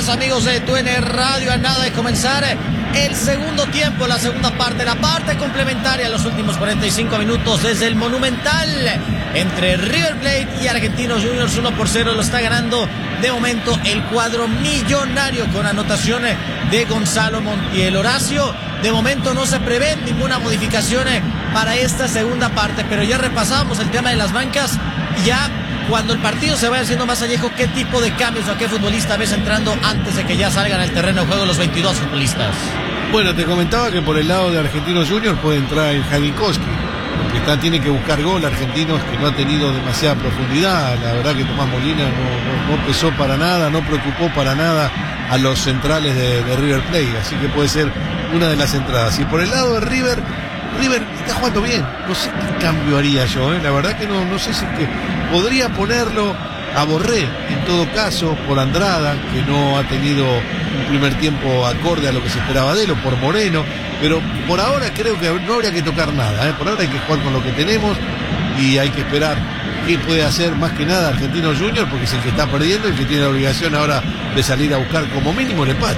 días, amigos de TUN Radio. A nada de comenzar el segundo tiempo, la segunda parte, la parte complementaria, los últimos 45 minutos desde el Monumental entre River Plate y Argentinos Juniors. 1-0 lo está ganando de momento el cuadro millonario con anotación de Gonzalo Montiel. Horacio, de momento no se prevé ninguna modificación para esta segunda parte, pero ya repasamos el tema de las bancas y ya cuando el partido se vaya haciendo más añejo, ¿qué tipo de cambios o a qué futbolista ves entrando antes de que ya salgan al terreno de juego los 22 futbolistas? Bueno, te comentaba que por el lado de Argentinos Juniors puede entrar el Jaginkowski, porque tiene que buscar gol. Argentinos que no ha tenido demasiada profundidad. La verdad que Tomás Molina no pesó para nada, no preocupó para nada a los centrales de River Plate, así que puede ser una de las entradas. Y por el lado de River está jugando bien. No sé qué cambio haría yo, la verdad que no sé si que podría ponerlo a Borré, en todo caso, por Andrada, que no ha tenido un primer tiempo acorde a lo que se esperaba de él, o por Moreno, pero por ahora creo que no habría que tocar nada, por ahora hay que jugar con lo que tenemos y hay que esperar qué puede hacer más que nada Argentinos Juniors, porque es el que está perdiendo y el que tiene la obligación ahora de salir a buscar como mínimo el empate.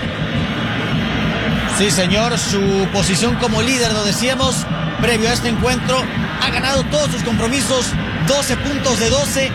Sí, señor, su posición como líder, lo decíamos, previo a este encuentro, ha ganado todos sus compromisos, 12 puntos de 12,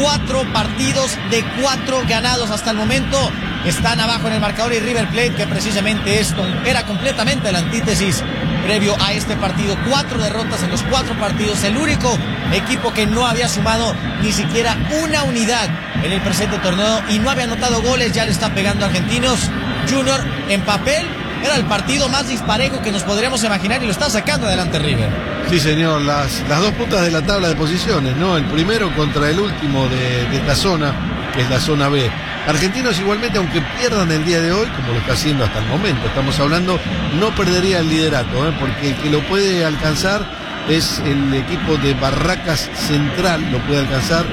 4 partidos de 4 ganados hasta el momento. Están abajo en el marcador y River Plate, que precisamente esto era completamente la antítesis previo a este partido. 4 derrotas en los 4 partidos, el único equipo que no había sumado ni siquiera una unidad en el presente torneo y no había anotado goles, ya le está pegando a Argentinos Junior. En papel era el partido más disparejo que nos podríamos imaginar y lo está sacando adelante River. Sí, señor, las dos puntas de la tabla de posiciones, ¿no? El primero contra el último de esta zona, que es la zona B. Argentinos igualmente, aunque pierdan el día de hoy, como lo está haciendo hasta el momento, estamos hablando, no perdería el liderato, porque el que lo puede alcanzar es el equipo de Barracas Central, lo puede alcanzar,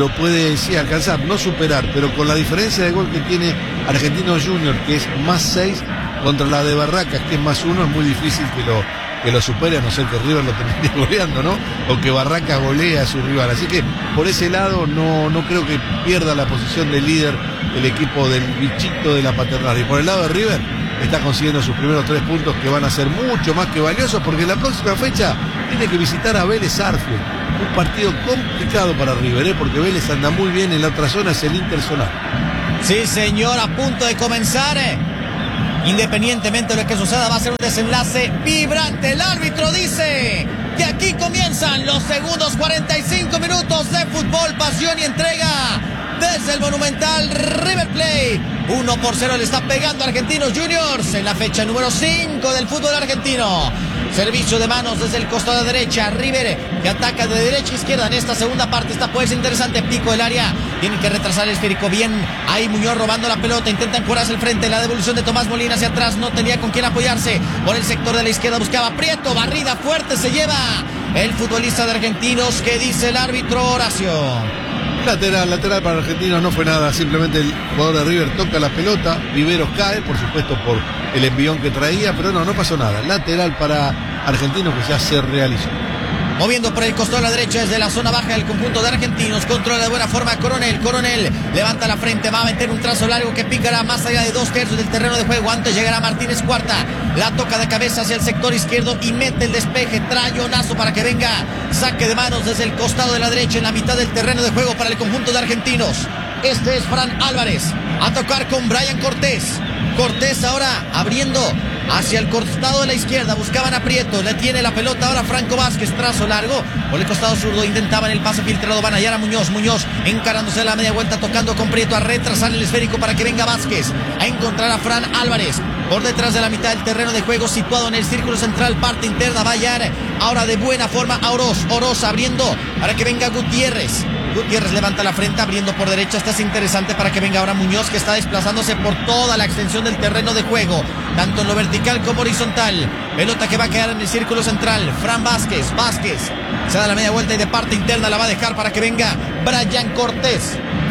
alcanzar, no superar, pero con la diferencia de gol que tiene Argentinos Junior, que es más 6, contra la de Barracas, que es más 1, es muy difícil que lo supere, a no ser que River lo termine goleando, ¿no? O que Barracas golea a su rival. Así que por ese lado no creo que pierda la posición de líder el equipo del bichito de la Paternal. Y por el lado de River está consiguiendo sus primeros 3 puntos, que van a ser mucho más que valiosos, porque en la próxima fecha tiene que visitar a Vélez Sarsfield. Un partido complicado para River, porque Vélez anda muy bien en la otra zona, es el Interzonal. Sí, señor, a punto de comenzar. Independientemente de lo que suceda, va a ser un desenlace vibrante. El árbitro dice que aquí comienzan los segundos 45 minutos de fútbol, pasión y entrega desde el Monumental. River Plate 1-0 le está pegando a Argentinos Juniors en la fecha número 5 del fútbol argentino. Servicio de manos desde el costado de derecha. River que ataca de derecha a izquierda en esta segunda parte. Esta puede ser interesante. Pico del área. Tiene que retrasar el esférico. Bien. Ahí Muñoz robando la pelota. Intenta empujar hacia el frente. La devolución de Tomás Molina hacia atrás. No tenía con quién apoyarse. Por el sector de la izquierda buscaba Prieto. Barrida fuerte se lleva el futbolista de Argentinos. ¿Qué dice el árbitro, Horacio? Lateral para Argentinos, no fue nada, simplemente el jugador de River toca la pelota, Viveros cae, por supuesto por el envión que traía, pero no pasó nada. Lateral para Argentinos que ya se realizó. Moviendo por el costado a la derecha desde la zona baja del conjunto de Argentinos. Controla de buena forma Coronel. Coronel levanta la frente. Va a meter un trazo largo que picará más allá de 2/3 del terreno de juego. Antes llegará Martínez Cuarta. La toca de cabeza hacia el sector izquierdo y mete el despeje. Trayonazo para que venga. Saque de manos desde el costado de la derecha en la mitad del terreno de juego para el conjunto de Argentinos. Este es Fran Álvarez. A tocar con Brian Cortés. Cortés ahora abriendo hacia el costado de la izquierda, buscaban a Prieto, le tiene la pelota ahora Franco Vázquez, trazo largo, por el costado zurdo, intentaban el pase filtrado, van a hallar a Muñoz encarándose a la media vuelta, tocando con Prieto, a retrasar el esférico para que venga Vázquez, a encontrar a Fran Álvarez, por detrás de la mitad del terreno de juego, situado en el círculo central, parte interna, va a hallar ahora de buena forma a Oroz abriendo para que venga Gutiérrez levanta la frente abriendo por derecha. Esta es interesante para que venga ahora Muñoz, que está desplazándose por toda la extensión del terreno de juego, tanto en lo vertical como horizontal. Pelota que va a quedar en el círculo central. Fran Vázquez se da la media vuelta y de parte interna la va a dejar para que venga Brian Cortés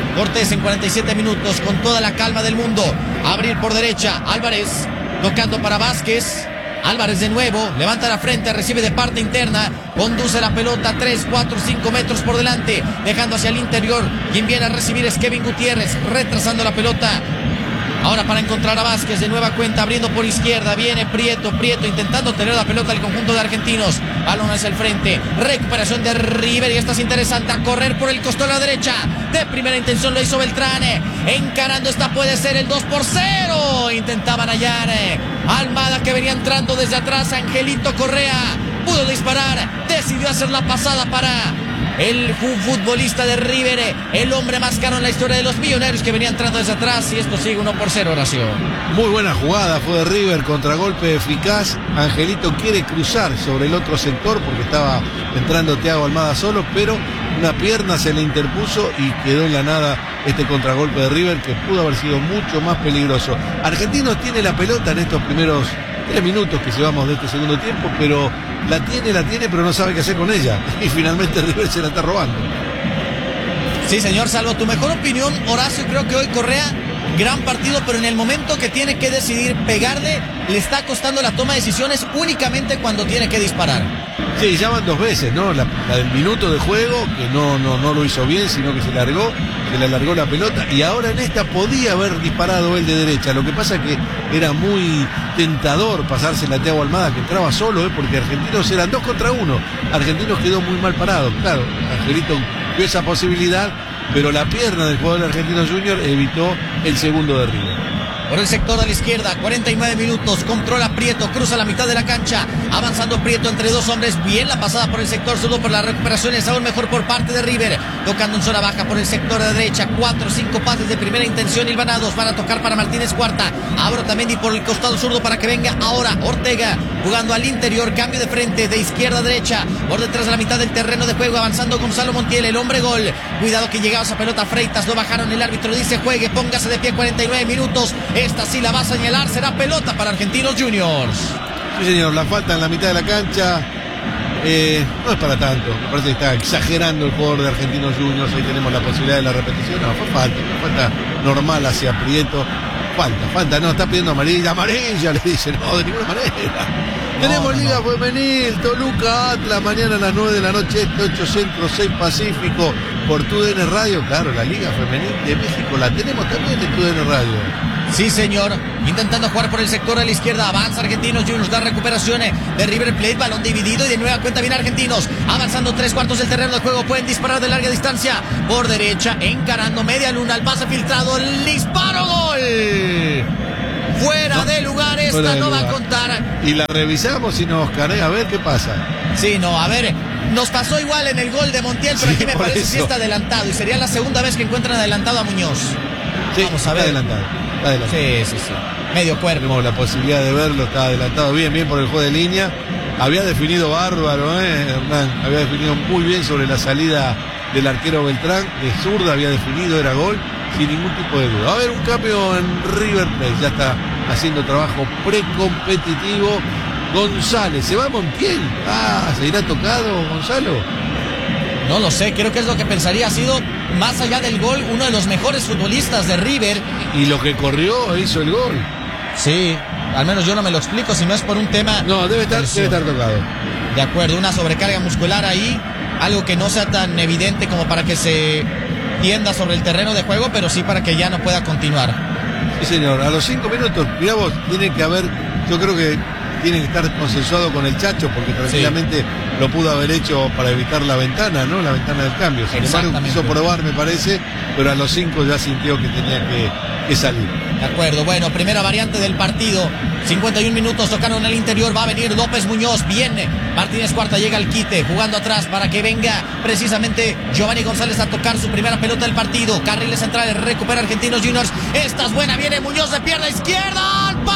en 47 minutos con toda la calma del mundo. Abrir por derecha Álvarez tocando para Vázquez. Álvarez de nuevo, levanta la frente, recibe de parte interna, conduce la pelota 3, 4, 5 metros por delante, dejando hacia el interior. Quien viene a recibir es Kevin Gutiérrez, retrasando la pelota Ahora para encontrar a Vázquez de nueva cuenta, abriendo por izquierda, viene Prieto intentando tener la pelota al conjunto de argentinos. Balón hacia el frente, recuperación de River y esta es interesante, a correr por el costado a la derecha. De primera intención lo hizo Beltrán, encarando esta puede ser el 2-0. Intentaban hallar Almada, que venía entrando desde atrás. Angelito Correa pudo disparar, decidió hacer la pasada para el futbolista de River, el hombre más caro en la historia de los Millonarios, que venía entrando desde atrás, y esto sigue 1-0, Horacio. Muy buena jugada fue de River, contragolpe eficaz. Angelito quiere cruzar sobre el otro sector porque estaba entrando Thiago Almada solo, pero una pierna se le interpuso y quedó en la nada este contragolpe de River, que pudo haber sido mucho más peligroso. Argentinos tiene la pelota en estos primeros 3 minutos que llevamos de este segundo tiempo, pero la tiene, pero no sabe qué hacer con ella. Y finalmente River se la está robando. Sí, señor, salvo tu mejor opinión, Horacio, creo que hoy Correa, gran partido, pero en el momento que tiene que decidir pegarle, le está costando la toma de decisiones únicamente cuando tiene que disparar. Sí, ya van 2 veces, ¿no? La del minuto de juego, que no lo hizo bien, sino que se le alargó la pelota, y ahora en esta podía haber disparado él de derecha. Lo que pasa es que era muy tentador pasársela a Thiago Almada, que entraba solo, porque Argentinos eran 2 contra 1. Argentinos quedó muy mal parado. Claro, Angelito vio esa posibilidad, pero la pierna del jugador de Argentinos Junior evitó el segundo de River. Por el sector de la izquierda, 49 minutos, controla Prieto, cruza la mitad de la cancha, avanzando Prieto entre 2 hombres, bien la pasada por el sector surdo, por la recuperación es aún mejor por parte de River, tocando en zona baja por el sector de derecha, 4 o 5 pases de primera intención hilvanados, van a tocar para Martínez Cuarta, abro también y por el costado zurdo para que venga ahora Ortega, jugando al interior, cambio de frente, de izquierda a derecha, por detrás de la mitad del terreno de juego, avanzando Gonzalo Montiel, el hombre gol, cuidado que llegaba esa pelota, Freitas, lo bajaron, el árbitro dice juegue, póngase de pie, 49 minutos, esta sí la va a señalar, será pelota para Argentinos Juniors. Sí, señor, la falta en la mitad de la cancha no es para tanto. Me parece que está exagerando el jugador de Argentinos Juniors. Ahí tenemos la posibilidad de la repetición. No, fue falta normal hacia Prieto. Falta, no, está pidiendo amarilla, le dice, no, de ninguna manera. Tenemos Liga Femenil, Toluca, Atlas, mañana a las 9 de la noche, 8 Centro, 6 Pacífico, por TUDN Radio. Claro, la Liga Femenil de México la tenemos también en TUDN Radio. Sí, señor, intentando jugar por el sector de la izquierda, avanza Argentinos Juniors, da recuperaciones de River Plate, balón dividido y de nueva cuenta viene Argentinos, avanzando 3/4 del terreno de juego, pueden disparar de larga distancia, por derecha, encarando media luna, el pase filtrado, el disparo, gol, fuera de lugar, esta no va a contar. Y la revisamos y nos carea, a ver qué pasa. Sí, no, a ver, nos pasó igual en el gol de Montiel, pero sí, aquí me parece que sí está adelantado y sería la segunda vez que encuentran adelantado a Muñoz. Sí, vamos a ver. Está adelantado. Sí. Medio cuerpo. Tenemos la posibilidad de verlo, está adelantado bien por el juego de línea. Había definido bárbaro, Hernán. Había definido muy bien sobre la salida del arquero Beltrán. De zurda había definido, era gol, sin ningún tipo de duda. Va a haber un cambio en River Plate. Ya está haciendo trabajo precompetitivo. González, ¿se va Montiel? ¿Se irá tocado Gonzalo? No lo sé, creo que es lo que pensaría. Ha sido, más allá del gol, uno de los mejores futbolistas de River. Y lo que corrió hizo el gol. Sí, al menos yo no me lo explico, si no es por un tema... No, debe estar tocado. De acuerdo, una sobrecarga muscular ahí, algo que no sea tan evidente como para que se tienda sobre el terreno de juego, pero sí para que ya no pueda continuar. Sí, señor, a los 5 minutos, mirá vos, tiene que haber, yo creo que tiene que estar consensuado con el Chacho, porque tranquilamente lo pudo haber hecho para evitar la ventana, ¿no? La ventana del cambio. Sin embargo, quiso probar, me parece, pero a los 5 ya sintió que tenía que salir. De acuerdo, bueno, primera variante del partido. 51 minutos, tocaron el interior, va a venir López Muñoz, viene Martínez Cuarta, llega al quite, jugando atrás para que venga precisamente Giovanni González a tocar su primera pelota del partido. Carriles centrales, recupera Argentinos Juniors, esta es buena, viene Muñoz de pierna izquierda, al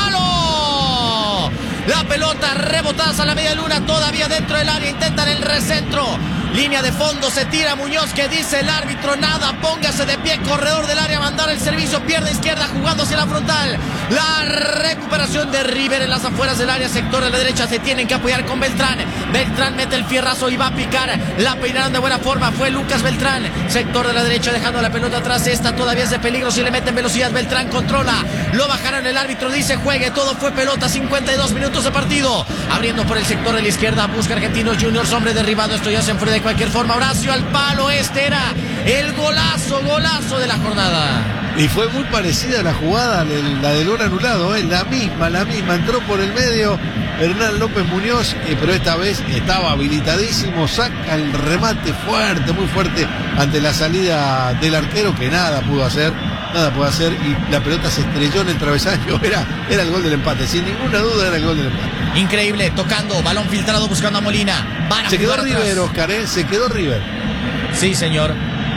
palo. La pelota rebotada a la media luna, todavía dentro del área, intentan el recentro. Línea de fondo, se tira Muñoz, que dice el árbitro, nada, póngase de pie, corredor del área, mandar el servicio, pierna izquierda, jugando hacia la frontal. La recuperación de River en las afueras del área, sector de la derecha, se tienen que apoyar con Beltrán. Beltrán mete el fierrazo y va a picar, la peinaron de buena forma, fue Lucas Beltrán. Sector de la derecha, dejando la pelota atrás, esta todavía es de peligro, si le meten velocidad, Beltrán controla, lo bajaron, el árbitro dice juegue, todo fue pelota, 52 minutos de partido. Abriendo por el sector de la izquierda, busca Argentinos Juniors, hombre derribado, esto ya se enfría de cualquier forma. Horacio al palo, este era el golazo de la jornada. Y fue muy parecida a la jugada, la del gol anulado, la misma, entró por el medio Hernán López Muñoz, pero esta vez estaba habilitadísimo, saca el remate fuerte, muy fuerte, ante la salida del arquero, que nada pudo hacer, y la pelota se estrelló en el travesaño, era el gol del empate, sin ninguna duda era el gol del empate. Increíble, tocando, balón filtrado buscando a Molina. Se quedó River, Oscar, se quedó River. Sí, señor.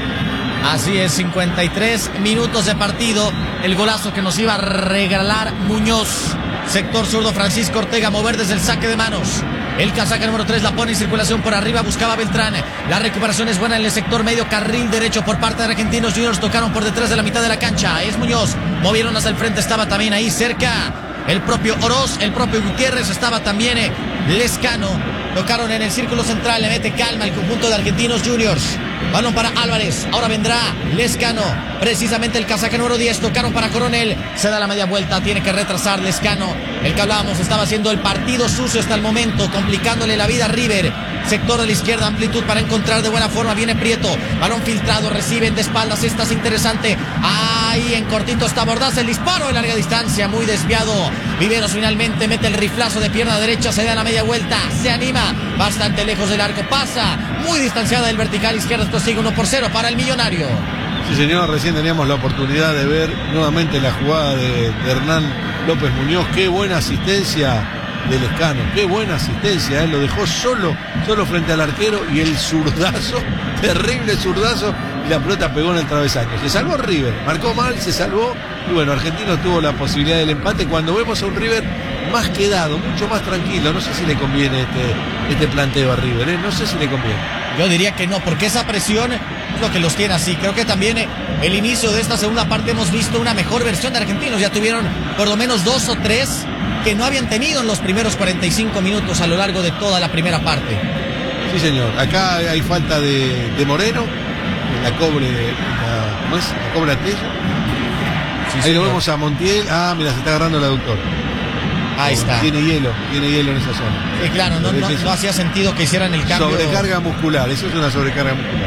Así es, 53 minutos de partido. El golazo que nos iba a regalar Muñoz. Sector zurdo, Francisco Ortega, mover desde el saque de manos. El casaca número 3 la pone en circulación por arriba, buscaba Beltrán. La recuperación es buena en el sector medio, carril derecho por parte de Argentinos Juniors. Tocaron por detrás de la mitad de la cancha. Es Muñoz, movieron hacia el frente, estaba también ahí cerca el propio Oroz, el propio Gutiérrez, estaba también Lescano. Tocaron en el círculo central, le mete calma el conjunto de Argentinos Juniors. Balón para Álvarez, ahora vendrá Lescano, precisamente el casaca número 10, tocaron para Coronel, se da la media vuelta, tiene que retrasar Lescano, el que hablábamos estaba haciendo el partido sucio hasta el momento, complicándole la vida a River. Sector de la izquierda, amplitud para encontrar de buena forma, viene Prieto, balón filtrado, reciben de espaldas, esta es interesante, ahí en cortito está Bordaz, el disparo de larga distancia, muy desviado, Viveros finalmente mete el riflazo de pierna derecha, se da la media vuelta, se anima, bastante lejos del arco, pasa, muy distanciada del vertical izquierdo, esto sigue 1-0 para el Millonario. Sí, señor, recién teníamos la oportunidad de ver nuevamente la jugada de Hernán López Muñoz, qué buena asistencia de Lescano, qué buena asistencia, lo dejó solo frente al arquero y el zurdazo, terrible zurdazo, y la pelota pegó en el travesaño. Se salvó River, marcó mal, se salvó, y bueno, Argentinos tuvo la posibilidad del empate cuando vemos a un River más quedado, mucho más tranquilo. No sé si le conviene este planteo a River, no sé si le conviene. Yo diría que no, porque esa presión es lo que los tiene así. Creo que también el inicio de esta segunda parte hemos visto una mejor versión de Argentinos, ya tuvieron por lo menos 2 o 3 que no habían tenido en los primeros 45 minutos a lo largo de toda la primera parte. Sí, señor. Acá hay falta de Moreno, la cobre, ¿cómo es? La cobra Tello. Sí, ahí señor. Lo vemos a Montiel. Ah, mira, se está agarrando el aductor. Ahí está. Tiene hielo en esa zona. Sí, claro, no hacía sentido que hicieran el cambio. Sobrecarga muscular, eso es una sobrecarga muscular.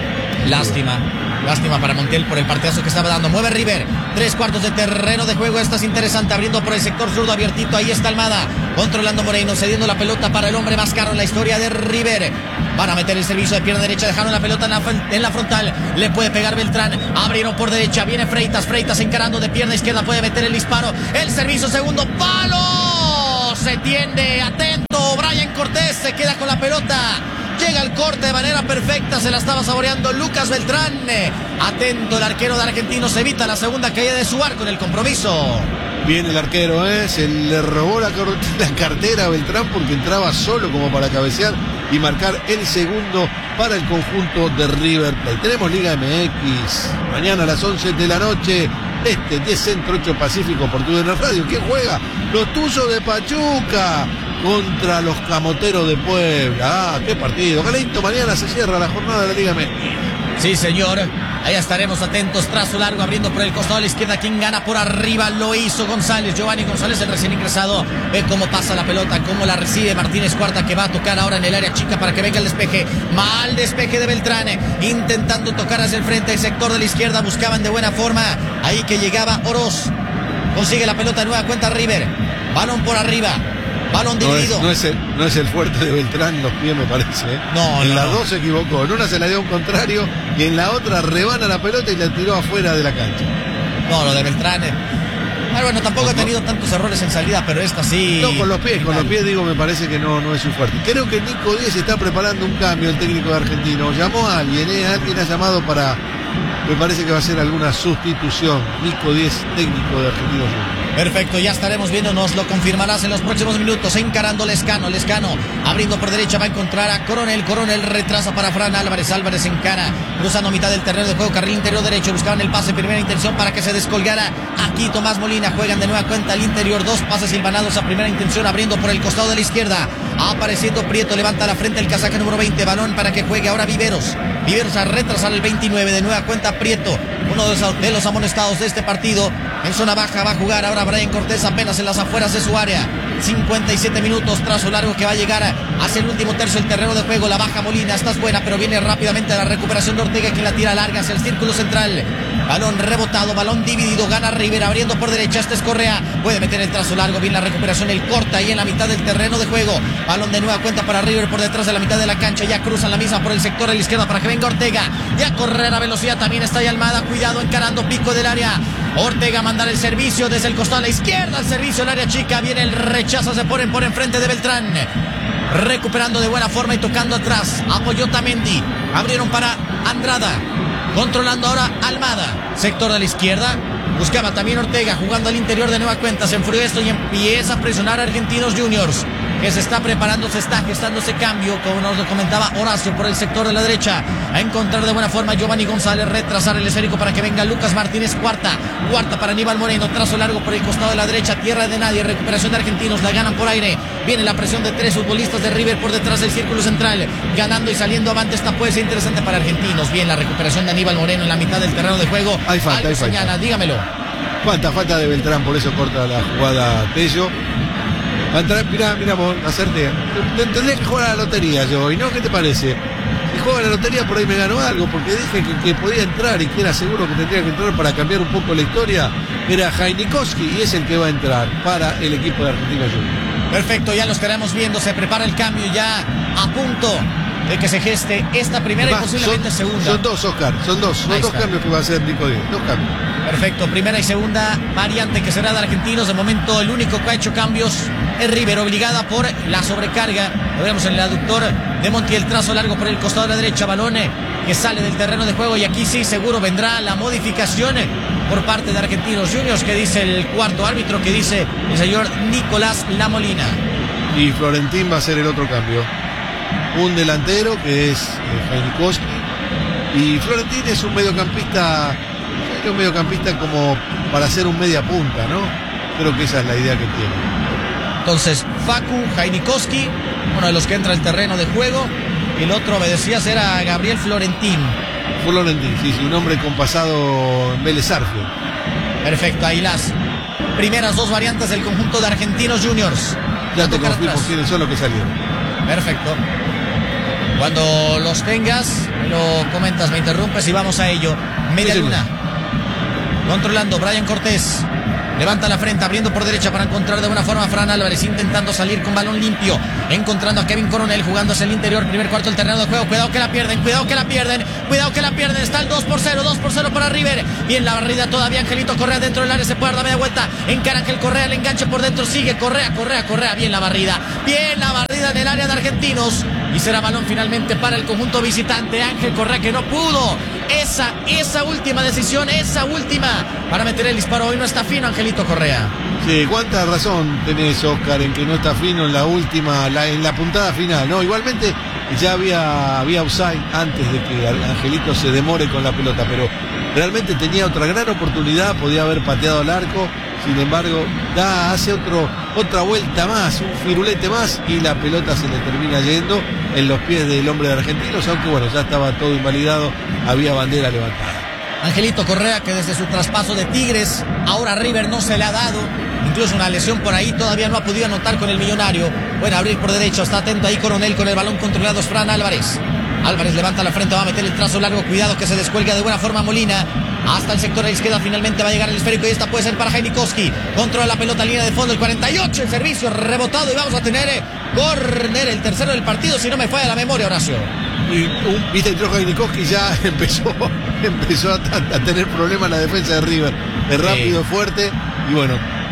Lástima para Montiel por el partidazo que estaba dando. Mueve River, 3/4 de terreno de juego. Esta es interesante, abriendo por el sector zurdo abiertito. Ahí está Almada, controlando Moreno, cediendo la pelota para el hombre más caro en la historia de River. Van a meter el servicio de pierna derecha, dejaron la pelota en la frontal. Le puede pegar Beltrán, abrieron por derecha, viene Freitas encarando de pierna izquierda, puede meter el disparo. El servicio, segundo palo. Se tiende, atento, Brian Cortés se queda con la pelota. Llega el corte de manera perfecta, se la estaba saboreando Lucas Beltrán. Atento el arquero de Argentinos, evita la segunda caída de su arco en el compromiso. Bien el arquero, se le robó la cartera a Beltrán porque entraba solo como para cabecear y marcar el segundo para el conjunto de River Plate. Tenemos Liga MX, mañana a las 11 de la noche, 10 Centro, 8 Pacífico, por TUDN Radio. ¿Quién juega? Los Tuzos de Pachuca contra los Camoteros de Puebla. Ah, qué partido. Galento, mañana se cierra la jornada de la Liga MX. Sí, señor. Ahí estaremos atentos. Trazo largo abriendo por el costado de la izquierda. Quien gana por arriba lo hizo González. Giovanni González, el recién ingresado. Ve cómo pasa la pelota, cómo la recibe Martínez Cuarta, que va a tocar ahora en el área chica para que venga el despeje. Mal despeje de Beltrán. Intentando tocar hacia el frente. El sector de la izquierda buscaban de buena forma. Ahí que llegaba Oroz. Consigue la pelota de nueva cuenta River. Balón por arriba. Balón dividido. No es el fuerte de Beltrán, los pies me parece. En las dos se equivocó. En una se la dio a un contrario y en la otra rebana la pelota y la tiró afuera de la cancha. No, lo de Beltrán. Bueno, tampoco ha tenido tantos errores en salida, pero esta sí. No, con los pies digo, me parece que no es su fuerte. Creo que Nico Díez está preparando un cambio, el técnico de Argentino. Llamó a alguien, alguien ha llamado para. Me parece que va a ser alguna sustitución. Nico Díez, técnico de Argentino. Perfecto, ya estaremos viendo, nos lo confirmarás en los próximos minutos. Encarando Lescano, abriendo por derecha, va a encontrar a Coronel retrasa para Fran Álvarez encara, cruzando mitad del terreno de juego, carril interior derecho, buscaban el pase, primera intención para que se descolgara. Aquí Tomás Molina, juegan de nueva cuenta al interior, 2 pases silvanados a primera intención, abriendo por el costado de la izquierda, apareciendo Prieto, levanta la frente el casaca número 20, balón para que juegue ahora Viveros a retrasar el 29, de nueva cuenta Prieto, uno de los amonestados de este partido. En zona baja va a jugar ahora Brian Cortés, apenas en las afueras de su área. 57 minutos, trazo largo que va a llegar hacia el último tercio del terreno de juego. La baja Molina, estás buena, pero viene rápidamente la recuperación de Ortega, quien la tira larga hacia el círculo central. Balón rebotado, balón dividido, gana River, abriendo por derecha, este es Correa, puede meter el trazo largo, bien la recuperación, el corta ahí en la mitad del terreno de juego, balón de nueva cuenta para River por detrás de la mitad de la cancha, ya cruzan la misma por el sector de la izquierda para que venga Ortega, ya correr a velocidad, también está ahí Almada, cuidado, encarando pico del área, Ortega a mandar el servicio desde el costado a la izquierda, el servicio al área chica, viene el rechazo, se ponen por enfrente de Beltrán, recuperando de buena forma y tocando atrás, apoyó Otamendi, abrieron para Andrada, controlando ahora Almada, sector de la izquierda, buscaba también Ortega, jugando al interior de nueva cuenta, se enfrió esto y empieza a presionar a Argentinos Juniors, que se está preparando, se está gestando ese cambio, como nos lo comentaba Horacio por el sector de la derecha, a encontrar de buena forma Giovanni González, retrasar el esférico para que venga Lucas Martínez, cuarta para Aníbal Moreno, trazo largo por el costado de la derecha, tierra de nadie, recuperación de Argentinos, la ganan por aire, viene la presión de tres futbolistas de River por detrás del círculo central, ganando y saliendo avante, esta puede ser interesante para Argentinos, bien la recuperación de Aníbal Moreno en la mitad del terreno de juego, hay falta. Dígamelo. Falta de Beltrán, por eso corta la jugada Tello. Mirá, vos, hacerte. Tendría que jugar a la lotería yo, ¿y no? ¿Qué te parece? Si juego a la lotería por ahí me ganó algo, porque dije que podía entrar y que era seguro que tendría que entrar para cambiar un poco la historia. Era Heinikowski y es el que va a entrar para el equipo de Argentinos Juniors. Perfecto, ya lo estaremos viendo, se prepara el cambio ya a punto de que se geste esta primera y posiblemente segunda. Son dos, Oscar, son dos cambios que va a hacer Nico Díaz, dos cambios. Perfecto, primera y segunda variante que será de Argentinos. De momento el único que ha hecho cambios es River, obligada por la sobrecarga. Lo vemos en el aductor de Montiel, trazo largo por el costado de la derecha, balón que sale del terreno de juego y aquí sí seguro vendrá la modificación por parte de Argentinos Juniors, que dice el cuarto árbitro, que dice el señor Nicolás Lamolina. Y Florentín va a ser el otro cambio. Un delantero que es Heinikowski y Florentín es un mediocampista como para hacer un media punta, ¿no? Creo que esa es la idea que tiene. Entonces, Facu, Heinikowski, uno de los que entra al terreno de juego, y el otro, me decías, era Gabriel Florentín. Sí, un hombre con pasado en Vélez Sarsfield. Perfecto, ahí las primeras dos variantes del conjunto de Argentinos Juniors. Ya te confirmo quiénes son los que salieron. Perfecto. Cuando los tengas, me lo comentas, me interrumpes y vamos a ello. Media luna. Controlando Brian Cortés. Levanta la frente, abriendo por derecha para encontrar de buena forma a Fran Álvarez, intentando salir con balón limpio, encontrando a Kevin Coronel, jugando hacia el interior, primer cuarto del terreno de juego, cuidado que la pierden, está el 2-0 para River, bien la barrida todavía, Angelito Correa dentro del área, se puede dar la media vuelta, encara Ángel Correa, el enganche por dentro, sigue Correa, bien la barrida en el área de Argentinos, y será balón finalmente para el conjunto visitante. Ángel Correa que no pudo, esa última decisión, para meter el disparo, hoy no está fino Angelito Correa. Sí, cuánta razón tenés, Oscar, en que no está fino en la última, en la puntada final, ¿no? Igualmente ya había offside antes de que Angelito se demore con la pelota, pero realmente tenía otra gran oportunidad, podía haber pateado al arco, sin embargo, hace otra vuelta más, un firulete más y la pelota se le termina yendo en los pies del hombre de Argentinos, aunque bueno, ya estaba todo invalidado, había bandera levantada. Angelito Correa, que desde su traspaso de Tigres, ahora River no se le ha dado, incluso una lesión por ahí, todavía no ha podido anotar con el Millonario. Bueno, abrir por derecho, está atento ahí Coronel con el balón controlado, es Fran Álvarez. Álvarez levanta la frente, va a meter el trazo largo, cuidado que se descuelga de buena forma Molina, hasta el sector de la izquierda, finalmente va a llegar el esférico y esta puede ser para Heinikowski, controla la pelota, línea de fondo, el 48, el servicio rebotado y vamos a tener córner, el tercero del partido, si no me falla la memoria, Horacio. Y viste, el trozo Heinikowski ya empezó a tener problemas en la defensa de River, de rápido, fuerte, y bueno,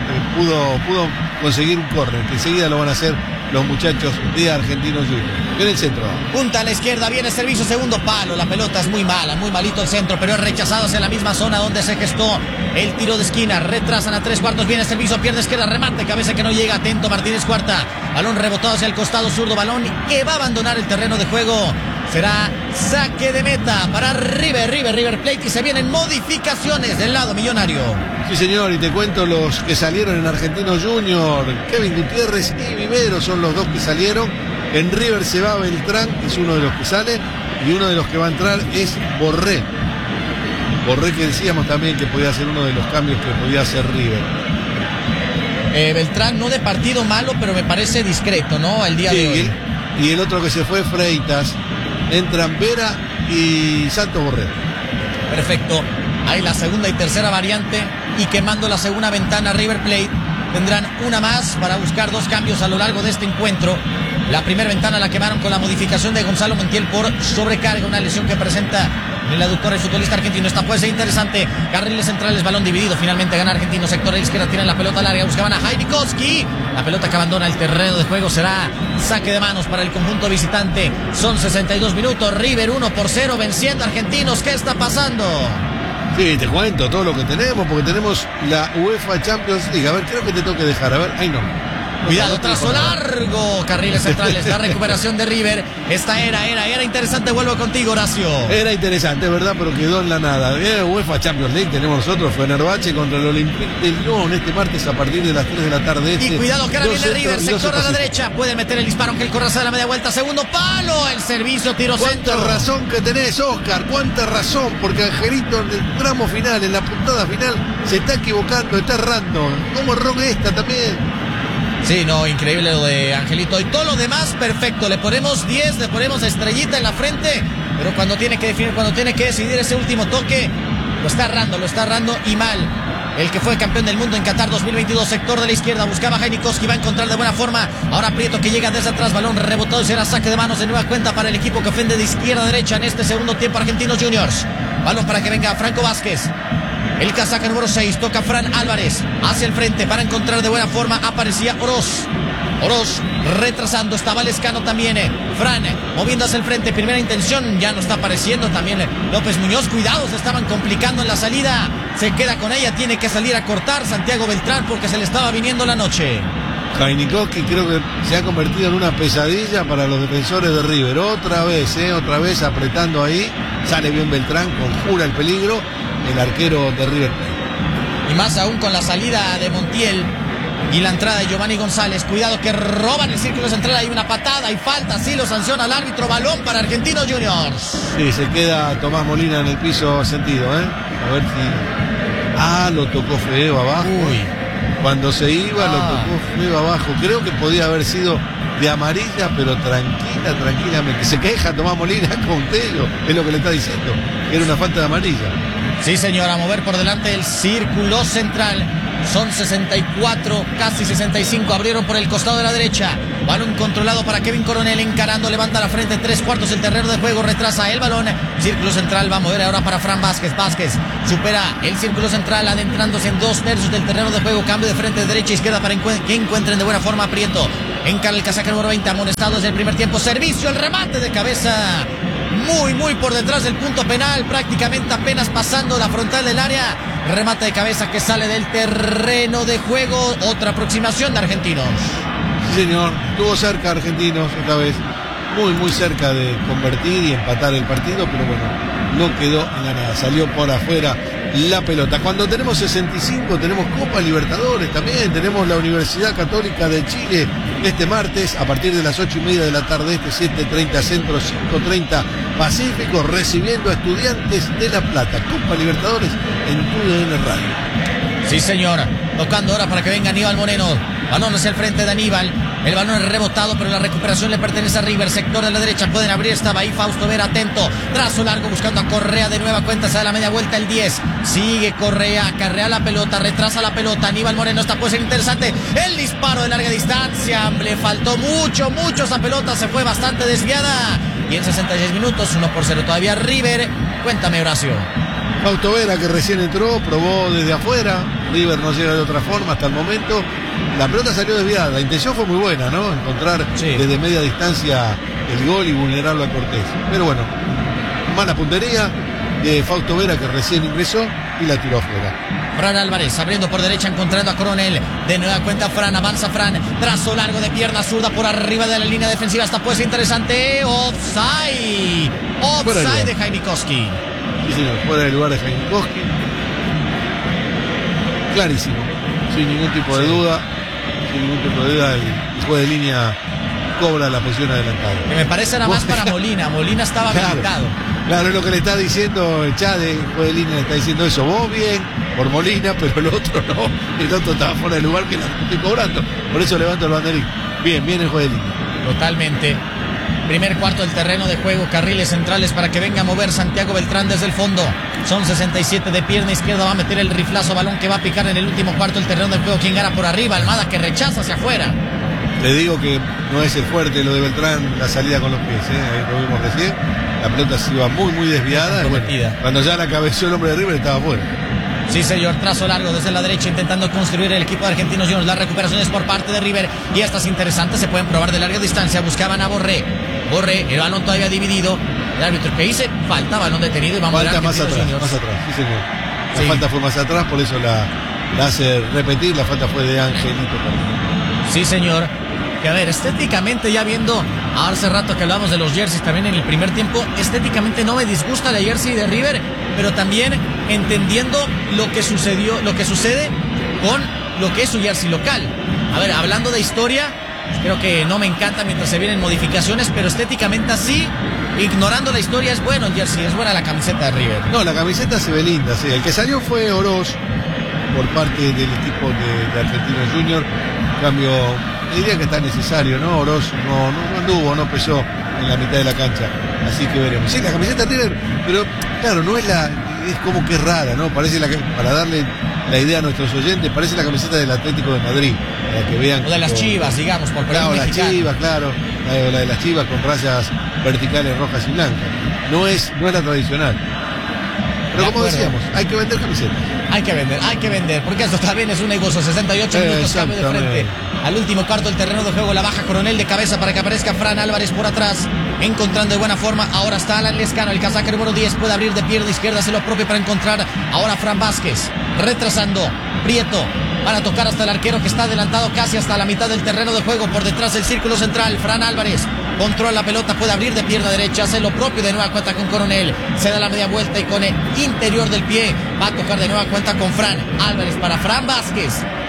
pudo conseguir un córner, que enseguida lo van a hacer los muchachos de Argentinos Juniors. En el centro. Punta a la izquierda, viene servicio, segundo palo. La pelota es muy mala, muy malito el centro, pero es rechazado hacia la misma zona donde se gestó el tiro de esquina. Retrasan a 3/4, viene servicio, pierde izquierda, remate, cabeza que no llega, atento Martínez Cuarta. Balón rebotado hacia el costado zurdo, balón que va a abandonar el terreno de juego. Será saque de meta para River Plate y se vienen modificaciones del lado millonario. Sí, señor, y te cuento los que salieron en Argentinos Juniors. Kevin Gutiérrez y Vivero son los dos que salieron. En River se va Beltrán, que es uno de los que sale, y uno de los que va a entrar es Borré. Borré, que decíamos también que podía ser uno de los cambios que podía hacer River. Beltrán no de partido malo, pero me parece discreto, ¿no? El día de hoy. Y el otro que se fue, Freitas. Entran Vera y Santos Borré. Perfecto. Hay la segunda y tercera variante y quemando la segunda ventana River Plate. Tendrán una más para buscar 2 cambios a lo largo de este encuentro. La primera ventana la quemaron con la modificación de Gonzalo Montiel por sobrecarga, una lesión que presenta en el aductor el futbolista argentino. Esta puede ser interesante. Carriles centrales, balón dividido. Finalmente gana Argentino. Sector de la izquierda, tienen la pelota larga. Buscaban a Heinikowski. La pelota que abandona el terreno de juego será saque de manos para el conjunto visitante. Son 62 minutos. River 1-0 venciendo a Argentinos. ¿Qué está pasando? Sí, te cuento todo lo que tenemos, porque tenemos la UEFA Champions League. A ver, creo que te tengo que dejar. A ver, ahí no. Cuidado, trazo largo, carriles centrales, la recuperación de River. Esta era interesante, vuelvo contigo, Horacio. Era interesante, ¿verdad? Pero quedó en la nada. UEFA Champions League tenemos nosotros, Fenerbahce contra el Olympique de Lyon este martes a partir de las 3 de la tarde. Y cuidado que ahora viene River, sector a la derecha, puede meter el disparo, Ángel Corraza de la media vuelta, segundo palo, el servicio, tiro centro. Cuánta razón que tenés, Oscar, cuánta razón, porque Angelito en el tramo final, en la puntada final, se está equivocando, está errando. ¿Cómo erró esta también? Sí, no, increíble lo de Angelito. Y todo lo demás, perfecto. Le ponemos 10, le ponemos estrellita en la frente. Pero cuando tiene que definir, cuando tiene que decidir ese último toque, lo está errando y mal. El que fue campeón del mundo en Qatar 2022, sector de la izquierda, buscaba a Heinikowski, va a encontrar de buena forma. Ahora Prieto que llega desde atrás, balón rebotado y será saque de manos de nueva cuenta para el equipo que ofende de izquierda a derecha en este segundo tiempo. Argentinos Juniors. Balón para que venga Franco Vázquez. El casaca número 6, toca Fran Álvarez, hacia el frente para encontrar de buena forma, aparecía Oroz retrasando, estaba Lescano también, Fran moviendo hacia el frente, primera intención, ya no está apareciendo también López Muñoz, cuidado, se estaban complicando en la salida, se queda con ella, tiene que salir a cortar Santiago Beltrán porque se le estaba viniendo la noche. Heinikowski creo que se ha convertido en una pesadilla para los defensores de River, otra vez apretando ahí, sale bien Beltrán, conjura el peligro el arquero de River Plate. Y más aún con la salida de Montiel y la entrada de Giovanni González. Cuidado que roban el círculo central. Hay una patada y falta. Sí lo sanciona el árbitro. Balón para Argentinos Juniors. Sí, se queda Tomás Molina en el piso sentido, ¿eh? A ver si... lo tocó feo abajo. Uy. Cuando se iba lo tocó feo abajo. Creo que podía haber sido de amarilla, pero tranquilamente. Se queja Tomás Molina con Tello. Es lo que le está diciendo. Era una falta de amarilla. Sí, señor, a mover por delante el círculo central. Son 64, casi 65. Abrieron por el costado de la derecha. Balón controlado para Kevin Coronel, encarando, levanta la frente, 3/4 el terreno de juego, retrasa el balón. Círculo central va a mover ahora para Fran Vázquez. Vázquez supera el círculo central, adentrándose en 2/3 del terreno de juego. Cambio de frente, derecha e izquierda para que encuentren de buena forma a Prieto. Encara el casaca número 20, amonestado desde el primer tiempo. Servicio, el remate de cabeza. Muy por detrás del punto penal, prácticamente apenas pasando la frontal del área. Remate de cabeza que sale del terreno de juego. Otra aproximación de Argentinos. Sí, señor, estuvo cerca Argentinos esta vez. Muy cerca de convertir y empatar el partido, pero bueno, no quedó en la nada. Salió por afuera la pelota. Cuando tenemos 65, tenemos Copa Libertadores también. Tenemos la Universidad Católica de Chile este martes a partir de las 8:30 de la tarde, 7:30 Centro, 5:30 Pacífico, recibiendo a Estudiantes de La Plata. Copa Libertadores en TUDN Radio. Sí, señor. Tocando ahora para que venga Aníbal Moreno. Balón hacia el frente de Aníbal. El balón es rebotado, pero la recuperación le pertenece a River. Sector de la derecha, pueden abrir. Estaba ahí Fausto Vera, atento. Trazo largo buscando a Correa de nueva cuenta. Se da la media vuelta el 10. Sigue Correa, acarrea la pelota, retrasa la pelota. Aníbal Moreno, esta puede ser interesante. El disparo de larga distancia. Le faltó mucho. Esa pelota se fue bastante desviada. Y en 66 minutos, 1-0 todavía River. Cuéntame, Horacio. Fausto Vera, que recién entró, probó desde afuera. River no llega de otra forma hasta el momento. La pelota salió desviada. La intención fue muy buena, ¿no? Encontrar desde media distancia el gol y vulnerarlo a Cortés. Pero bueno, mala puntería de Fausto Vera, que recién ingresó y la tiró afuera. Fran Álvarez abriendo por derecha, encontrando a Coronel. De nueva cuenta Fran, avanza Fran. Trazo largo de pierna zurda por arriba de la línea defensiva. Esta puede ser interesante. Offside. Offside de Heinikowski. Sí, señor, fuera del lugar de Heinikowski. Clarísimo, sin ningún tipo de duda. El juez de línea cobra la posición adelantada. Que me parece nada más para Molina. Molina estaba habilitado. Claro, es lo que le está diciendo el Chade. El juez de línea le está diciendo eso. Vos bien por Molina, pero el otro no. El otro estaba fuera del lugar que la estoy cobrando. Por eso levanto el banderín. Bien el juez de línea. Totalmente. Primer cuarto del terreno de juego, carriles centrales para que venga a mover Santiago Beltrán desde el fondo. Son 67 de pierna izquierda. Va a meter el riflazo, balón que va a picar en el último cuarto el terreno del juego. ¿Quién gana por arriba? Almada, que rechaza hacia afuera. Le digo que no es el fuerte lo de Beltrán, la salida con los pies, ahí lo vimos recién. La pelota se iba muy desviada. Bueno, cuando ya la cabeció el hombre de River estaba fuera. Sí, señor, trazo largo desde la derecha intentando construir el equipo de Argentinos Juniors. La recuperación es por parte de River y estas interesantes se pueden probar de larga distancia. Buscaban a Borré, el balón todavía dividido. El árbitro que dice falta, balón detenido y vamos a ver más atrás, sí señor. La falta fue más atrás, por eso la hace repetir. La falta fue de Angelito. Sí, señor. Que a ver, estéticamente, ya viendo hace rato que hablamos de los jerseys también en el primer tiempo, estéticamente no me disgusta la jersey de River, pero también entendiendo lo que sucede con lo que es su jersey local. A ver, hablando de historia, creo que no me encanta mientras se vienen modificaciones, pero estéticamente así, ignorando la historia, es bueno el jersey, es buena la camiseta de River. No, la camiseta se ve linda, sí. El que salió fue Oroz por parte del equipo de Argentinos Juniors. Cambio, diría que está necesario, ¿no? Oroz no anduvo, no pesó en la mitad de la cancha, así que veremos. Sí, la camiseta tiene, pero claro, no es es como que rara, ¿no? Parece para darle la idea a nuestros oyentes, parece la camiseta del Atlético de Madrid, para que vean. O de las Chivas, digamos, por claro, las Chivas, claro, la de las Chivas con rayas verticales rojas y blancas. No es la tradicional. Pero como decíamos, hay que vender camisetas. Hay que vender, porque esto también es un negocio. 68 minutos, cambio de frente. Al último cuarto del terreno de juego, la baja Coronel de cabeza para que aparezca Fran Álvarez por atrás, encontrando de buena forma. Ahora está Alan Lescano, el casaca número 10, puede abrir de pierna izquierda, hace lo propio para encontrar ahora Fran Vázquez, retrasando, Prieto, van a tocar hasta el arquero que está adelantado casi hasta la mitad del terreno de juego, por detrás del círculo central. Fran Álvarez controla la pelota, puede abrir de pierna derecha, hace lo propio de nueva cuenta con Coronel, se da la media vuelta y con el interior del pie va a tocar de nueva cuenta con Fran Álvarez para Fran Vázquez.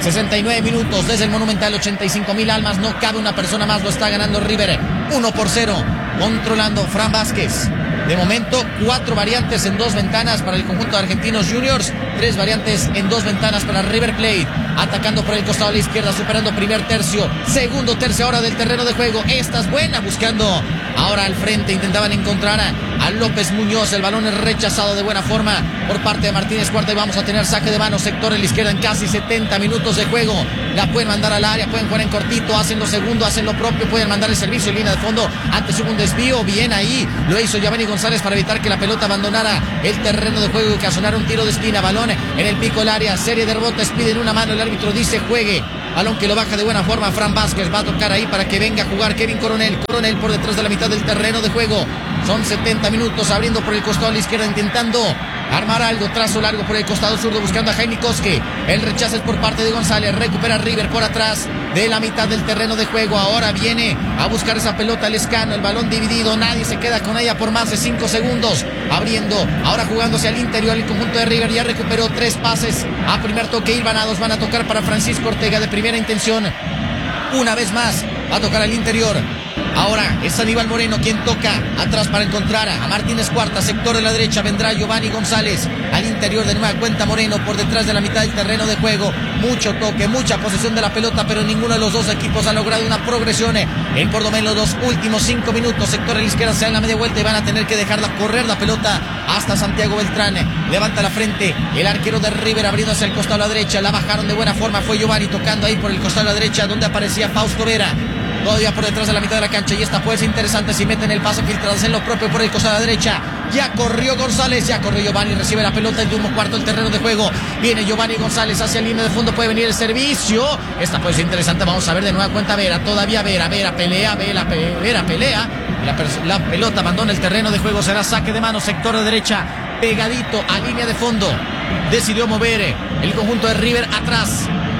69 minutos desde el Monumental, 85,000 almas, no cabe una persona más, lo está ganando River 1-0, controlando Fran Vázquez. De momento, 4 variantes en 2 ventanas para el conjunto de Argentinos Juniors, 3 variantes en 2 ventanas para River Plate, atacando por el costado a la izquierda, superando primer tercio, segundo tercio ahora del terreno de juego. Esta es buena, buscando ahora al frente, intentaban encontrar a López Muñoz, el balón es rechazado de buena forma por parte de Martínez Cuarta y vamos a tener saque de mano, sector a la izquierda en casi 70 minutos de juego. La pueden mandar al área, pueden jugar en cortito, hacen lo segundo, hacen lo propio, pueden mandar el servicio en línea de fondo, antes hubo un desvío, bien ahí, lo hizo Giovanni González para evitar que la pelota abandonara el terreno de juego y ocasionara un tiro de esquina, balón en el pico del área, serie de rebotes, piden una mano, el árbitro dice juegue, balón que lo baja de buena forma Fran Vázquez, va a tocar ahí para que venga a jugar Kevin Coronel por detrás de la mitad del terreno de juego. Son 70 minutos, abriendo por el costado a la izquierda, intentando armar algo, trazo largo por el costado zurdo, buscando a Jaime Koske. El rechazo es por parte de González, recupera River por atrás de la mitad del terreno de juego. Ahora viene a buscar esa pelota Lescano, el balón dividido, nadie se queda con ella por más de 5 segundos. Abriendo, ahora jugándose al interior el conjunto de River, ya recuperó 3 pases a primer toque hilvanados, van a tocar para Francisco Ortega de primera intención. Una vez más, va a tocar al interior. Ahora es Aníbal Moreno quien toca atrás para encontrar a Martínez Cuarta, sector de la derecha, vendrá Giovanni González, al interior de nueva cuenta Moreno, por detrás de la mitad del terreno de juego, mucho toque, mucha posesión de la pelota, pero ninguno de los dos equipos ha logrado una progresión en por lo menos los últimos 5 minutos, sector a la izquierda, se da en la media vuelta y van a tener que dejarla correr la pelota hasta Santiago Beltrán, levanta la frente, el arquero de River abriendo hacia el costado a la derecha, la bajaron de buena forma, fue Giovanni tocando ahí por el costado a la derecha, donde aparecía Fausto Vera, todavía por detrás de la mitad de la cancha, y esta puede ser interesante si meten el pase filtrado en lo propio por el costado a la derecha. Ya corrió González, ya corrió Giovanni, recibe la pelota en el último cuarto del terreno de juego. Viene Giovanni González hacia el línea de fondo, puede venir el servicio. Esta puede ser interesante, vamos a ver de nueva cuenta Vera, todavía Vera pelea, Vera pelea. La pelota abandona el terreno de juego, será saque de mano, sector de derecha, pegadito a línea de fondo. Decidió mover el conjunto de River atrás.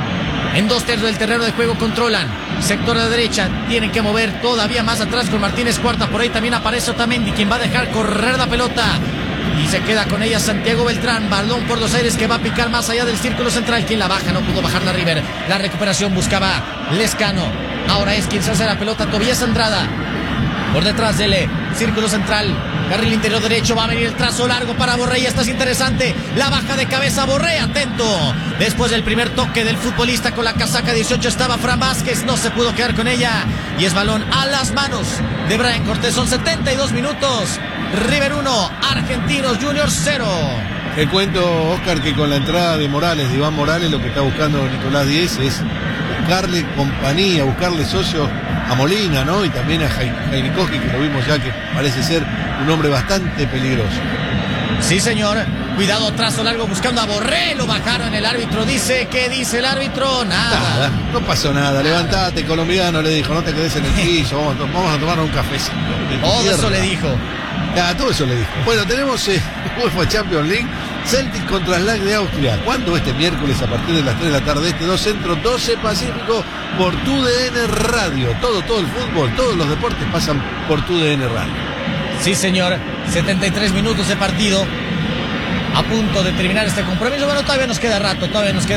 En 2/3 del terreno de juego controlan. Sector de la derecha, tienen que mover todavía más atrás con Martínez Cuarta. Por ahí también aparece Otamendi, quien va a dejar correr la pelota. Y se queda con ella Santiago Beltrán. Balón por los aires que va a picar más allá del círculo central. Quien la baja, no pudo bajar la River. La recuperación buscaba Lescano. Ahora es quien se hace la pelota, Tobías Andrada. Por detrás del círculo central, carril interior derecho, va a venir el trazo largo para Borré, y esta es interesante, la baja de cabeza Borré, atento, después del primer toque del futbolista con la casaca 18 estaba Fran Vázquez, no se pudo quedar con ella, y es balón a las manos de Brian Cortés. Son 72 minutos, River 1, Argentinos Juniors 0. Te cuento, Oscar, que con la entrada de Morales, de Iván Morales, lo que está buscando Nicolás Díez es buscarle compañía, buscarle socios a Molina, ¿no? Y también a Jainikowski, que lo vimos ya que parece ser un hombre bastante peligroso. Sí, señor. Cuidado, trazo largo buscando a Borré. Lo bajaron el árbitro. ¿Qué dice el árbitro? Nada. No pasó nada. Levantate, colombiano, le dijo. No te quedes en el piso. Vamos a tomar un cafecito. Todo eso le dijo. Todo eso le dijo. Bueno, tenemos UEFA Champions League. Celtic contra Slack de Austria. ¿Cuándo? Este miércoles a partir de las 3 de la tarde. 2 Centro, 12 Pacífico. Por TUDN Radio. Todo el fútbol, todos los deportes pasan por TUDN Radio. Sí, señor. 73 minutos de partido. A punto de terminar este compromiso. Bueno, todavía nos queda rato.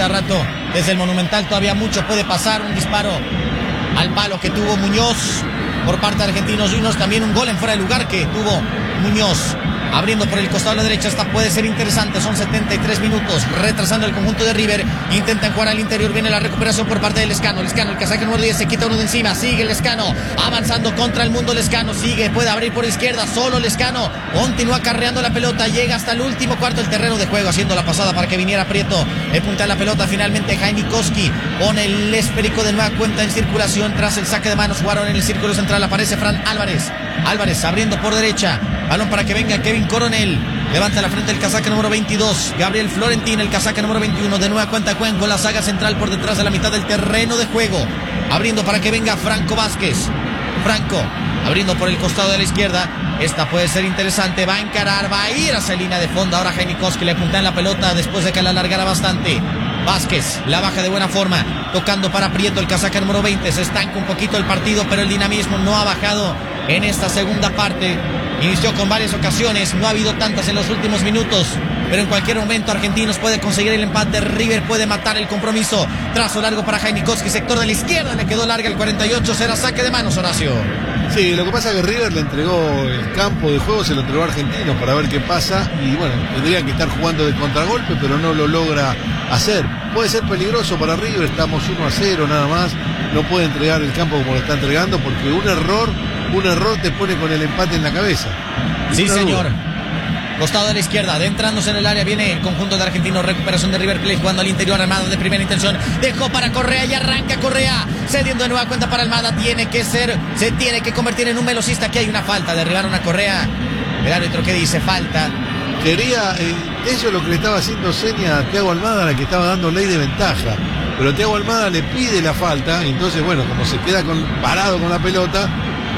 Desde el Monumental todavía mucho puede pasar. Un disparo al palo que tuvo Muñoz por parte de Argentinos Juniors. También un gol en fuera de lugar que tuvo Muñoz. Abriendo por el costado de la derecha, esta puede ser interesante. Son 73 minutos, retrasando el conjunto de River. Intentan jugar al interior, viene la recuperación por parte del Lescano. El casaca número 10, se quita uno de encima. Sigue Lescano, avanzando contra el mundo. Lescano sigue, puede abrir por izquierda. Solo Lescano continúa carreando la pelota. Llega hasta el último cuarto del terreno de juego, haciendo la pasada para que viniera Prieto. Puntea la pelota finalmente Jainikowski. Pone el esférico de nueva cuenta en circulación. Tras el saque de manos, jugaron en el círculo central. Aparece Fran Álvarez. Álvarez abriendo por derecha. Balón para que venga Kevin Coronel. Levanta la frente el casaca número 22. Gabriel Florentín, el casaca número 21. De nueva cuenta Cuen con la saga central por detrás de la mitad del terreno de juego. Abriendo para que venga Franco Vázquez. Franco abriendo por el costado de la izquierda. Esta puede ser interesante. Va a encarar, va a ir hacia línea de fondo. Ahora Jainikowski le apunta en la pelota después de que la alargara bastante. Vázquez la baja de buena forma. Tocando para Prieto, el casaca número 20. Se estanca un poquito el partido, pero el dinamismo no ha bajado en esta segunda parte. Inició con varias ocasiones, no ha habido tantas en los últimos minutos, pero en cualquier momento Argentinos puede conseguir el empate. River puede matar el compromiso. Trazo largo para Jainikowski, sector de la izquierda, le quedó larga el 48, será saque de manos, Horacio. Sí, lo que pasa es que River le entregó el campo de juego, se lo entregó a Argentinos para ver qué pasa, y bueno, tendría que estar jugando de contragolpe, pero no lo logra hacer. Puede ser peligroso para River, estamos 1-0 nada más, no puede entregar el campo como lo está entregando, porque un error te pone con el empate en la cabeza. Sí, señor. Costado de la izquierda, adentrándose en el área, viene el conjunto de Argentinos. Recuperación de River Plate, jugando al interior. Almada de primera intención, dejó para Correa y arranca Correa, cediendo de nueva cuenta para Almada. Se tiene que convertir en un velocista. Aquí hay una falta, derribaron a Correa. El árbitro que dice falta. Quería, eso es lo que le estaba haciendo seña a Thiago Almada, la que estaba dando ley de ventaja. Pero Thiago Almada le pide la falta, y entonces bueno, como se queda parado con la pelota,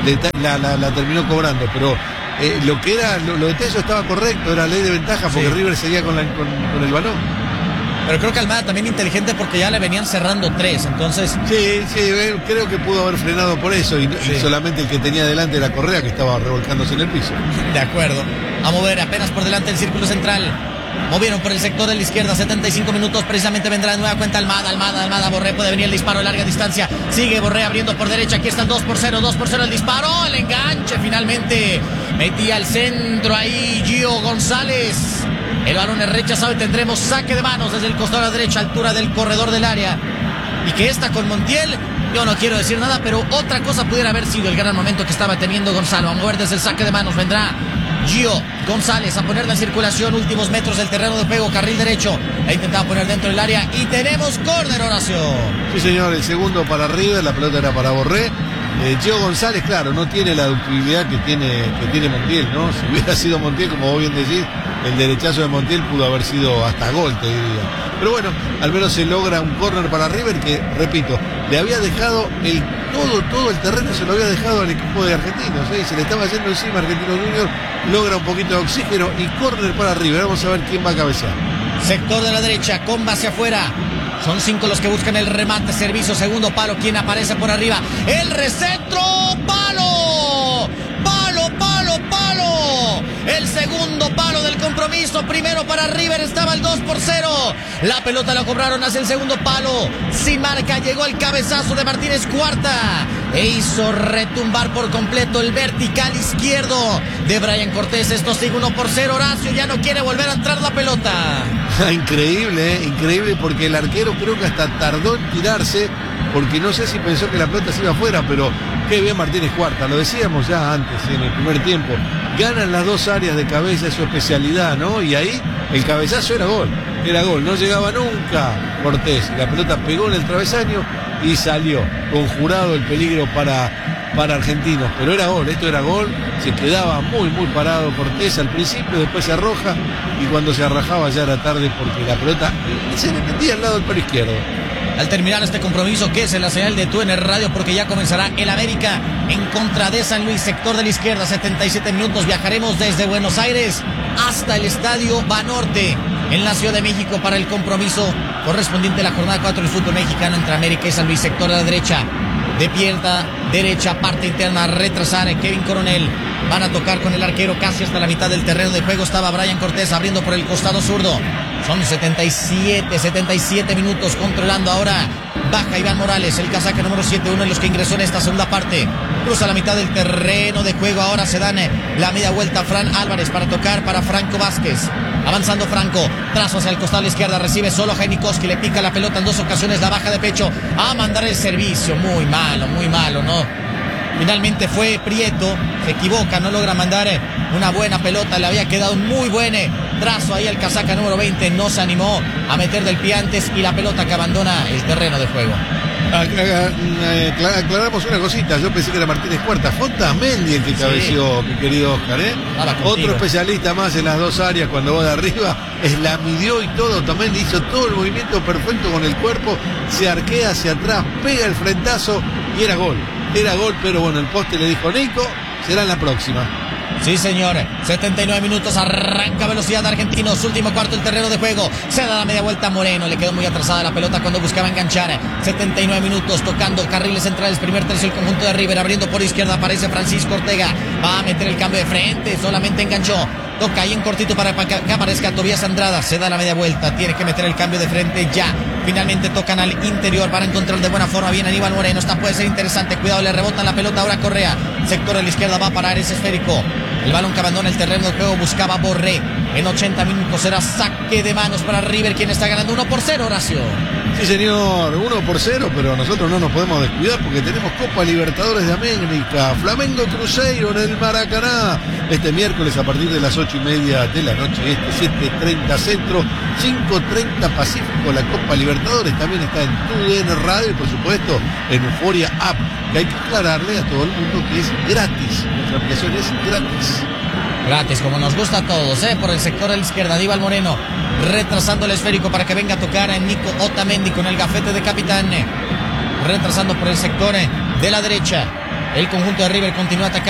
la terminó cobrando. Pero lo que era, lo de Tello estaba correcto, era ley de ventaja porque sí. River seguía con el balón. Pero creo que Almada también inteligente porque ya le venían cerrando 3, entonces... Sí, creo que pudo haber frenado por eso y solamente el que tenía delante era Correa, que estaba revolcándose en el piso. De acuerdo. A mover apenas por delante el círculo central. Movieron por el sector de la izquierda, 75 minutos, precisamente vendrá de nueva cuenta Almada, Borré, puede venir el disparo a larga distancia, sigue Borré abriendo por derecha, aquí está el 2-0 el disparo, el enganche finalmente, metía al centro ahí Gio González, el balón es rechazado y tendremos saque de manos desde el costado a la derecha, altura del corredor del área, y que esta con Montiel, yo no quiero decir nada, pero otra cosa pudiera haber sido el gran momento que estaba teniendo Gonzalo. A mover desde el saque de manos vendrá Gio González a ponerla en circulación, últimos metros del terreno de juego, carril derecho, ha intentado poner dentro del área y tenemos córner, Horacio. Sí, señor, el segundo para River, la pelota era para Borré. Gio González, claro, no tiene la ductibilidad que tiene Montiel, ¿no? Si hubiera sido Montiel, como vos bien decís, el derechazo de Montiel pudo haber sido hasta gol, te diría. Pero bueno, al menos se logra un córner para River que, repito, le había dejado todo el terreno, se lo había dejado al equipo de Argentinos, ¿eh? Se le estaba yendo encima Argentinos Juniors, logra un poquito de oxígeno y córner para River. Vamos a ver quién va a cabecear. Sector de la derecha, comba hacia afuera. Son 5 los que buscan el remate, servicio, segundo palo, quien aparece por arriba, el recentro, palo, el segundo palo del compromiso, primero para River, estaba el 2-0, la pelota la cobraron hacia el segundo palo, sin marca, llegó el cabezazo de Martínez Cuarta, e hizo retumbar por completo el vertical izquierdo de Brian Cortés. Esto sigue 1-0. Horacio ya no quiere volver a entrar la pelota. Increíble, increíble, porque el arquero creo que hasta tardó en tirarse, porque no sé si pensó que la pelota se iba afuera, pero qué bien Martínez Cuarta, lo decíamos ya antes en el primer tiempo, ganan las dos áreas de cabeza, es su especialidad, ¿no? Y ahí el cabezazo era gol, no llegaba nunca Cortés, la pelota pegó en el travesaño y salió, conjurado el peligro para Argentinos, pero era gol, esto era gol, se quedaba muy parado Cortés al principio, después se arroja y cuando se arrojaba ya era tarde porque la pelota se le metía al lado del palo izquierdo. Al terminar este compromiso, que es en la señal de TUDN Radio, porque ya comenzará el América en contra de San Luis, sector de la izquierda, 77 minutos, viajaremos desde Buenos Aires hasta el Estadio Banorte en la Ciudad de México para el compromiso correspondiente a la jornada 4 del fútbol mexicano entre América y San Luis, sector de la derecha. De pierna derecha, parte interna, retrasar Kevin Coronel. Van a tocar con el arquero casi hasta la mitad del terreno de juego. Estaba Brian Cortés abriendo por el costado zurdo. Son 77 minutos controlando ahora. Baja Iván Morales, el casaca número 7, uno de los que ingresó en esta segunda parte. Cruza la mitad del terreno de juego. Ahora se dan la media vuelta Fran Álvarez para tocar para Franco Vázquez. Avanzando Franco, trazo hacia el costado a la izquierda, recibe solo Janikowski, le pica la pelota en dos ocasiones, la baja de pecho a mandar el servicio. Muy malo, ¿no? Finalmente fue Prieto, se equivoca, no logra mandar una buena pelota, le había quedado un muy buen trazo ahí al casaca número 20, no se animó a meter del pie antes y la pelota que abandona el terreno de juego. Aclaramos una cosita, yo pensé que era Martínez Cuarta, fue Otamendi el que cabeció, mi querido Oscar, Otro especialista más en las dos áreas cuando va de arriba, la midió y todo, Otamendi hizo todo el movimiento perfecto con el cuerpo, se arquea hacia atrás, pega el frentazo y era gol, pero bueno, el poste le dijo Nico, será en la próxima. Sí, señor. 79 minutos, arranca velocidad de Argentinos. Último cuarto del terreno de juego. Se da la media vuelta a Moreno. Le quedó muy atrasada la pelota cuando buscaba enganchar. 79 minutos, tocando carriles centrales. Primer tercio el conjunto de River. Abriendo por izquierda aparece Francisco Ortega. Va a meter el cambio de frente. Solamente enganchó. Toca ahí en cortito para que aparezca Tobías Andrada. Se da la media vuelta. Tiene que meter el cambio de frente ya. Finalmente tocan al interior. Van a encontrar de buena forma bien Aníbal Moreno. Esta puede ser interesante. Cuidado, le rebotan la pelota ahora Correa. Sector de la izquierda va a parar ese esférico. El balón que abandona el terreno de juego, buscaba Borré. En 80 minutos será saque de manos para River, quien está ganando 1-0, Horacio. Sí, señor, 1-0, pero nosotros no nos podemos descuidar porque tenemos Copa Libertadores de América, Flamengo Cruzeiro en el Maracaná. Este miércoles a partir de las 8:30 de la noche, 7:30 Centro, 5:30 Pacífico, la Copa Libertadores también está en TUDN Radio y por supuesto en Euforia App, que hay que aclararle a todo el mundo que es gratis, nuestra aplicación es gratis. Gratis, como nos gusta a todos, por el sector de la izquierda, Aníbal Moreno retrasando el esférico para que venga a tocar a Nico Otamendi con el gafete de capitán, retrasando por el sector de la derecha. El conjunto de River continúa atacando.